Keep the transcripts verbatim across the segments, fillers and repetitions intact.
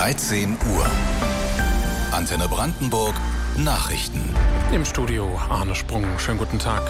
dreizehn Uhr. Antenne Brandenburg Nachrichten. Im Studio Arne Sprung. Schönen guten Tag.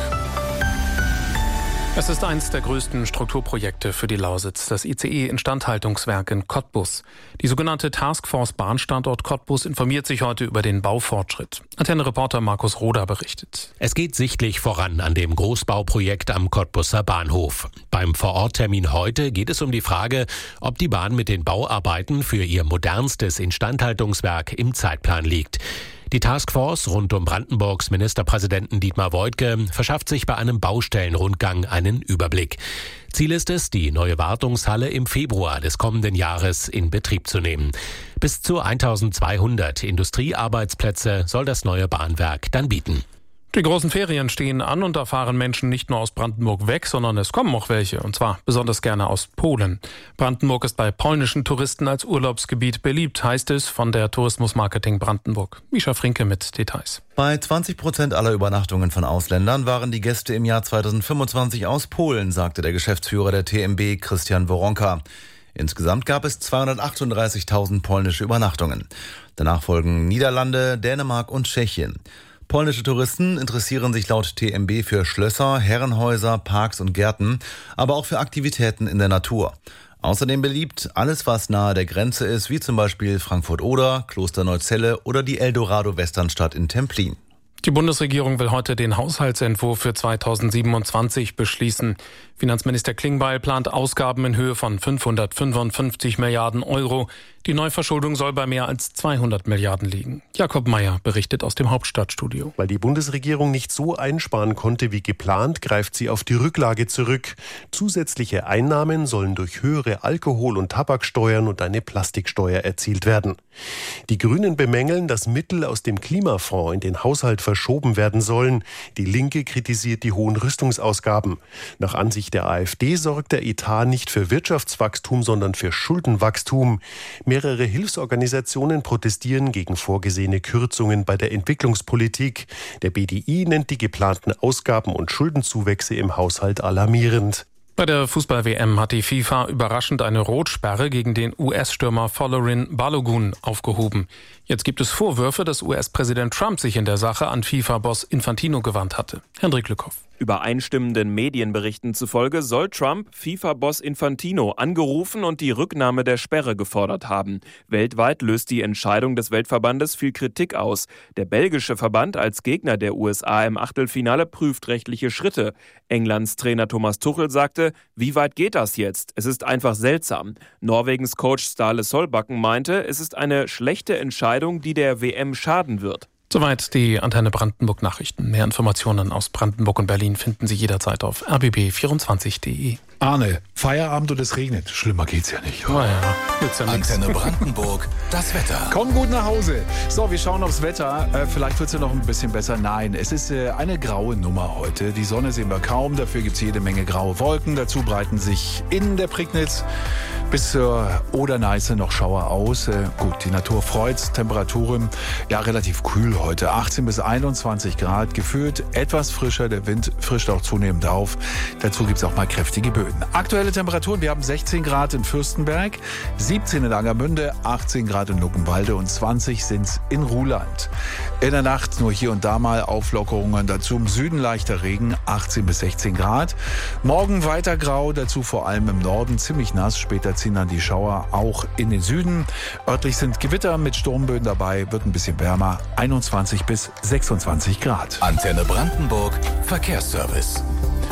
Es ist eines der größten Strukturprojekte für die Lausitz, das I C E-Instandhaltungswerk in Cottbus. Die sogenannte Taskforce Bahnstandort Cottbus informiert sich heute über den Baufortschritt. Antenne-Reporter Markus Roder berichtet. Es geht sichtlich voran an dem Großbauprojekt am Cottbuser Bahnhof. Beim Vororttermin heute geht es um die Frage, ob die Bahn mit den Bauarbeiten für ihr modernstes Instandhaltungswerk im Zeitplan liegt. Die Taskforce rund um Brandenburgs Ministerpräsidenten Dietmar Woidke verschafft sich bei einem Baustellenrundgang einen Überblick. Ziel ist es, die neue Wartungshalle im Februar des kommenden Jahres in Betrieb zu nehmen. Bis zu eintausendzweihundert Industriearbeitsplätze soll das neue Bahnwerk dann bieten. Die großen Ferien stehen an und da fahren Menschen nicht nur aus Brandenburg weg, sondern es kommen auch welche, und zwar besonders gerne aus Polen. Brandenburg ist bei polnischen Touristen als Urlaubsgebiet beliebt, heißt es von der Tourismusmarketing Brandenburg. Mischa Frinke mit Details. Bei zwanzig Prozent aller Übernachtungen von Ausländern waren die Gäste im Jahr zweitausendfünfundzwanzig aus Polen, sagte der Geschäftsführer der T M B, Christian Woronka. Insgesamt gab es zweihundertachtunddreißigtausend polnische Übernachtungen. Danach folgen Niederlande, Dänemark und Tschechien. Polnische Touristen interessieren sich laut T M B für Schlösser, Herrenhäuser, Parks und Gärten, aber auch für Aktivitäten in der Natur. Außerdem beliebt alles, was nahe der Grenze ist, wie zum Beispiel Frankfurt-Oder, Klosterneuzzelle oder die Eldorado-Westernstadt in Templin. Die Bundesregierung will heute den Haushaltsentwurf für zweitausendsiebenundzwanzig beschließen. Finanzminister Klingbeil plant Ausgaben in Höhe von fünfhundertfünfundfünfzig Milliarden Euro. Die Neuverschuldung soll bei mehr als zweihundert Milliarden liegen. Jakob Mayer berichtet aus dem Hauptstadtstudio. Weil die Bundesregierung nicht so einsparen konnte wie geplant, greift sie auf die Rücklage zurück. Zusätzliche Einnahmen sollen durch höhere Alkohol- und Tabaksteuern und eine Plastiksteuer erzielt werden. Die Grünen bemängeln, dass Mittel aus dem Klimafonds in den Haushalt verschoben werden sollen. Die Linke kritisiert die hohen Rüstungsausgaben. Nach Ansicht der AfD sorgt der Etat nicht für Wirtschaftswachstum, sondern für Schuldenwachstum. Mehrere Hilfsorganisationen protestieren gegen vorgesehene Kürzungen bei der Entwicklungspolitik. Der B D I nennt die geplanten Ausgaben und Schuldenzuwächse im Haushalt alarmierend. Bei der Fußball-W M hat die FIFA überraschend eine Rotsperre gegen den U S-Stürmer Folarin Balogun aufgehoben. Jetzt gibt es Vorwürfe, dass U S-Präsident Trump sich in der Sache an FIFA-Boss Infantino gewandt hatte. Hendrik Lückhoff. Übereinstimmenden Medienberichten zufolge soll Trump FIFA-Boss Infantino angerufen und die Rücknahme der Sperre gefordert haben. Weltweit löst die Entscheidung des Weltverbandes viel Kritik aus. Der belgische Verband als Gegner der U S A im Achtelfinale prüft rechtliche Schritte. Englands Trainer Thomas Tuchel sagte, wie weit geht das jetzt? Es ist einfach seltsam. Norwegens Coach Ståle Solbakken meinte, es ist eine schlechte Entscheidung, die der W M schaden wird. Soweit die Antenne Brandenburg Nachrichten. Mehr Informationen aus Brandenburg und Berlin finden Sie jederzeit auf r b b vierundzwanzig punkt d e. Arne, Feierabend und es regnet. Schlimmer geht's ja nicht. Oh ja, nützt ja nichts. Antenne Brandenburg, das Wetter. Komm gut nach Hause. So, wir schauen aufs Wetter. Äh, vielleicht wird's ja noch ein bisschen besser. Nein, es ist äh, eine graue Nummer heute. Die Sonne sehen wir kaum. Dafür gibt's jede Menge graue Wolken. Dazu breiten sich in der Prignitz bis zur Oder-Neiße noch Schauer aus. Äh, gut, die Natur freut's. Temperaturen, ja, relativ kühl heute. achtzehn bis einundzwanzig Grad. Gefühlt etwas frischer. Der Wind frischt auch zunehmend auf. Dazu gibt's auch mal kräftige Böen. Aktuelle Temperaturen, wir haben sechzehn Grad in Fürstenberg, siebzehn in Angermünde, achtzehn Grad in Luckenwalde und zwanzig sind's in Ruhland. In der Nacht nur hier und da mal Auflockerungen, dazu im Süden leichter Regen, achtzehn bis sechzehn Grad. Morgen weiter grau, dazu vor allem im Norden ziemlich nass, später ziehen dann die Schauer auch in den Süden. Örtlich sind Gewitter mit Sturmböen dabei, wird ein bisschen wärmer, einundzwanzig bis sechsundzwanzig Grad. Antenne Brandenburg, Verkehrsservice.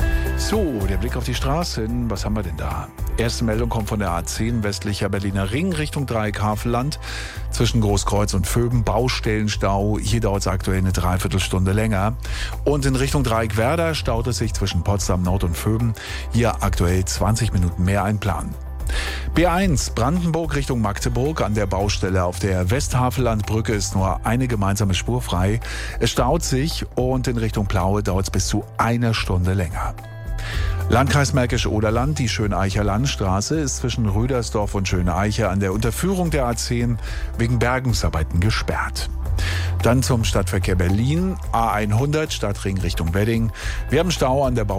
So, der Blick auf die Straßen. Was haben wir denn da? Erste Meldung kommt von der A zehn westlicher Berliner Ring Richtung Dreieck-Havelland. Zwischen Großkreuz und Vöben Baustellenstau. Hier dauert es aktuell eine Dreiviertelstunde länger. Und in Richtung Dreieck-Werder staut es sich zwischen Potsdam Nord und Vöben. Hier aktuell zwanzig Minuten mehr einplanen. B eins Brandenburg Richtung Magdeburg. An der Baustelle auf der Westhavellandbrücke ist nur eine gemeinsame Spur frei. Es staut sich und in Richtung Plaue dauert es bis zu einer Stunde länger. Landkreis Märkisch-Oderland, die Schöneicher Landstraße ist zwischen Rüdersdorf und Schöneiche an der Unterführung der A zehn wegen Bergungsarbeiten gesperrt. Dann zum Stadtverkehr Berlin, A hundert Stadtring Richtung Wedding. Wir haben Stau an der Bau